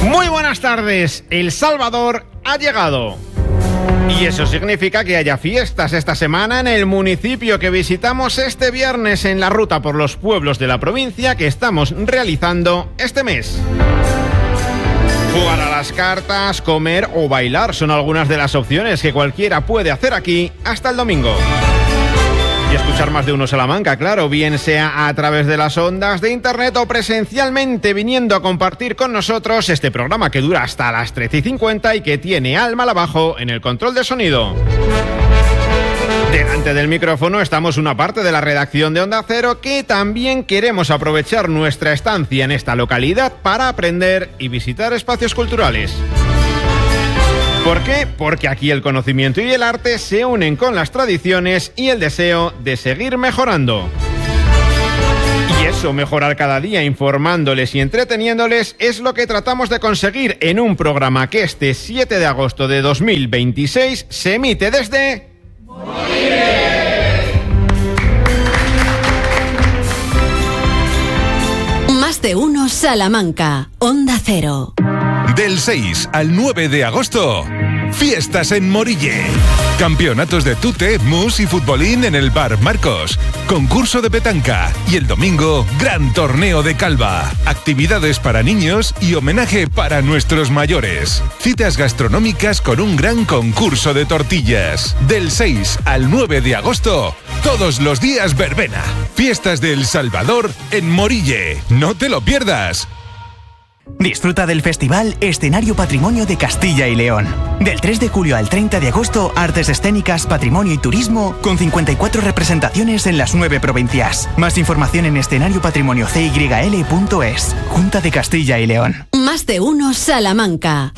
Muy buenas tardes, El Salvador ha llegado. Y eso significa que haya fiestas esta semana en el municipio que visitamos este viernes en la ruta por los pueblos de la provincia que estamos realizando este mes. Jugar a las cartas, comer o bailar son algunas de las opciones que cualquiera puede hacer aquí hasta el domingo. Y escuchar Más de Uno Salamanca, claro, bien sea a través de las ondas de internet o presencialmente viniendo a compartir con nosotros este programa que dura hasta las 13:50 y que tiene Alma Lavajo en el control de sonido. Delante del micrófono estamos una parte de la redacción de Onda Cero que también queremos aprovechar nuestra estancia en esta localidad para aprender y visitar espacios culturales. ¿Por qué? Porque aquí el conocimiento y el arte se unen con las tradiciones y el deseo de seguir mejorando. Y eso, mejorar cada día informándoles y entreteniéndoles, es lo que tratamos de conseguir en un programa que este 7 de agosto de 2026 se emite desde... Más de Uno Salamanca, Onda Cero. Del 6 al 9 de agosto, fiestas en Morille. Campeonatos de tute, mus y futbolín en el Bar Marcos. Concurso de petanca. Y el domingo, gran torneo de calva. Actividades para niños y homenaje para nuestros mayores. Citas gastronómicas con un gran concurso de tortillas. Del 6 al 9 de agosto, todos los días verbena. Fiestas de El Salvador en Morille. No te lo pierdas. Disfruta del festival Escenario Patrimonio de Castilla y León. Del 3 de julio al 30 de agosto, artes escénicas, patrimonio y turismo, con 54 representaciones en las 9 provincias. Más información en escenariopatrimoniocyl.es. Junta de Castilla y León. Más de Uno Salamanca.